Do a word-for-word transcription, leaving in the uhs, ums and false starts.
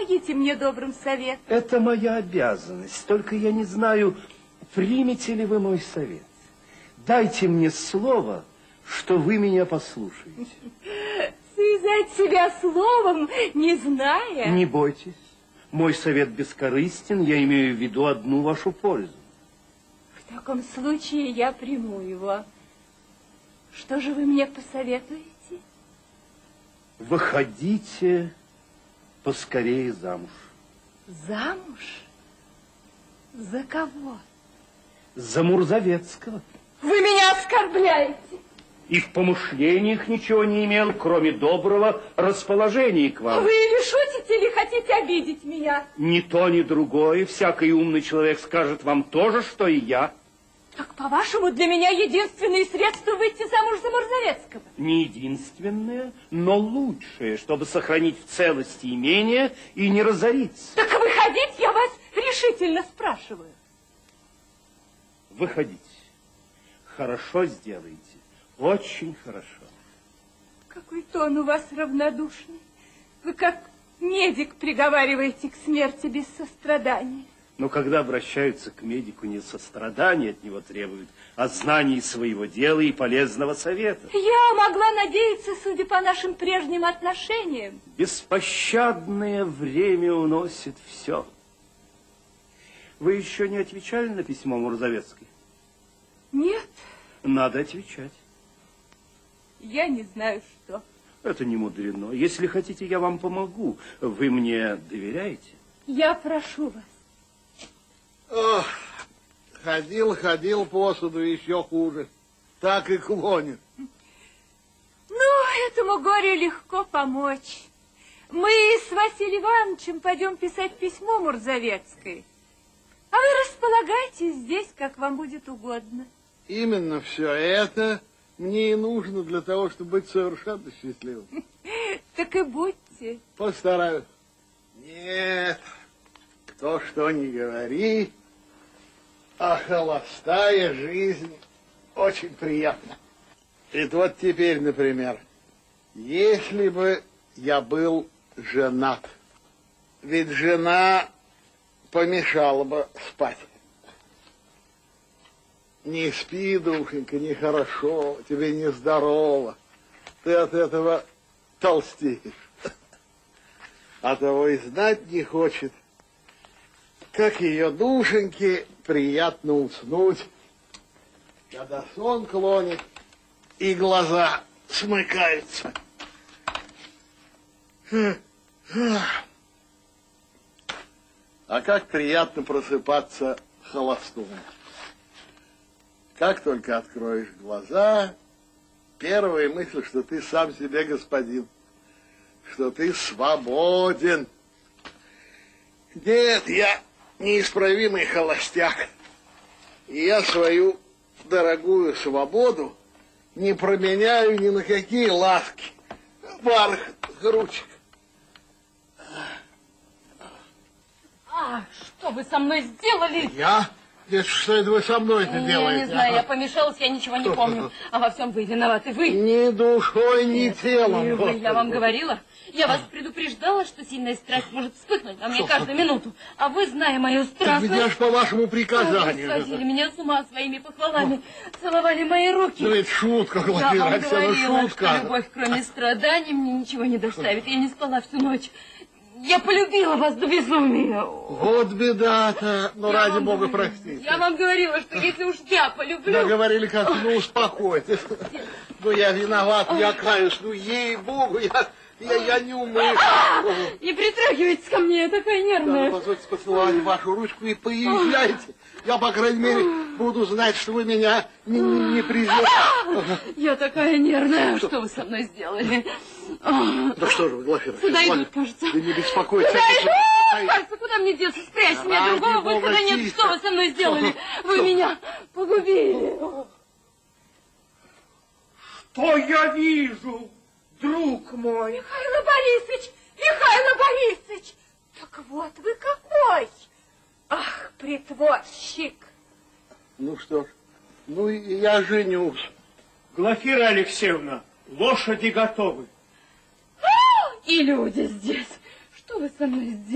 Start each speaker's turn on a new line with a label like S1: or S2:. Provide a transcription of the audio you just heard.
S1: помогите мне добрым советом.
S2: Это моя обязанность, только я не знаю, примете ли вы мой совет. Дайте мне слово, что вы меня послушаете.
S1: Связать себя словом, не зная?
S2: Не бойтесь, мой совет бескорыстен, я имею в виду одну вашу пользу.
S1: В таком случае я приму его. Что же вы мне посоветуете?
S2: Выходите поскорее замуж.
S1: Замуж? За кого?
S2: За Мурзовецкого.
S1: Вы меня оскорбляете.
S2: И в помышлениях ничего не имел, кроме доброго расположения к вам.
S1: Вы или шутите, или хотите обидеть меня?
S2: Ни то, ни другое. Всякий умный человек скажет вам то же, что и я.
S1: Так, по-вашему, для меня единственное средство выйти замуж за Мурзовецкого?
S2: Не единственное, но лучшее, чтобы сохранить в целости имение и не разориться.
S1: Так выходить я вас решительно спрашиваю.
S2: Выходите. Хорошо сделаете. Очень хорошо.
S1: Какой тон у вас равнодушный. Вы как медик приговариваете к смерти без сострадания.
S2: Но когда обращаются к медику, не сострадания от него требуют, а знаний своего дела и полезного совета.
S1: Я могла надеяться, судя по нашим прежним отношениям.
S2: Беспощадное время уносит все. Вы еще не отвечали на письмо Мурзовецкой?
S1: Нет.
S2: Надо отвечать.
S1: Я не знаю, что.
S2: Это не мудрено. Если хотите, я вам помогу. Вы мне доверяете?
S1: Я прошу вас.
S3: Ох, ходил, ходил посуду, еще хуже. Так и клонит.
S1: Ну, этому горю легко помочь. Мы с Василием Ивановичем пойдем писать письмо Мурзовецкой. А вы располагайтесь здесь, как вам будет угодно.
S3: Именно все это мне и нужно для того, чтобы быть совершенно счастливым.
S1: Так и будьте.
S3: Постараюсь. Нет, кто что ни говори, а холостая жизнь очень приятна. И вот теперь, например, если бы я был женат, ведь жена помешала бы спать. Не спи, душенька, нехорошо, тебе нездорово. Ты от этого толстеешь. А того и знать не хочет, как ее душеньке приятно уснуть, когда сон клонит и глаза смыкаются. А как приятно просыпаться холостому. Как только откроешь глаза, первая мысль, что ты сам себе господин, что ты свободен. Нет, я неисправимый холостяк. И я свою дорогую свободу не променяю ни на какие ласки. Бархат, ручек.
S4: А, что вы со мной сделали?
S3: Я? Что это вы со мной это делаете?
S4: Я не знаю, я помешалась, я ничего не помню. А во всем вы виноваты, вы.
S3: Ни душой, ни
S4: Нет,
S3: телом.
S4: Вы, я вам говорила. Я вас предупреждала, что сильная страсть может вспыхнуть на мне каждую минуту. А вы, зная мою
S3: Так ведь
S4: страстность...
S3: я ж по вашему приказанию.
S4: Вы сводили меня с ума своими похвалами, целовали мои руки.
S3: Ну, это шутка,
S4: Я
S3: Глафира
S4: вам
S3: Алексеевна,
S4: говорила,
S3: шутка.
S4: что любовь, кроме страданий, мне ничего не доставит. Я не спала всю ночь. Я полюбила вас до безумия.
S3: Вот беда-то. Ну,
S4: Я
S3: ради
S4: вам
S3: бога,
S4: говорила,
S3: простите.
S4: Я вам говорила, что если уж я полюблю...
S3: Да говорили как, ну, успокойтесь. Ну, я виноват, я каюсь. Ну, ей-богу, я, я, я не умею.
S4: Не притрагивайтесь ко мне, я такая нервная.
S3: Да, позвольте поцеловать вашу ручку и поезжайте. Я, по крайней мере, буду знать, что вы меня не, не, не презираете.
S4: Я такая нервная. Что вы со мной сделали?
S3: Да что же вы, Глафира?
S4: Сюда идут, кажется.
S3: Да не беспокойтесь.
S4: Куда идут? Кажется, куда мне деться? Спрячьте меня,
S3: Ради
S4: другого
S3: бога,
S4: выхода нет.
S3: тише.
S4: Что вы со мной сделали? Вы меня погубили.
S2: Что я вижу, друг мой?
S1: Михаил Борисович! Михаил Борисович! Так вот вы какой! Ах, притворщик!
S3: Ну что ж, ну и я женюсь.
S2: Глафира Алексеевна, лошади готовы.
S4: И люди здесь. Что вы со мной сделали?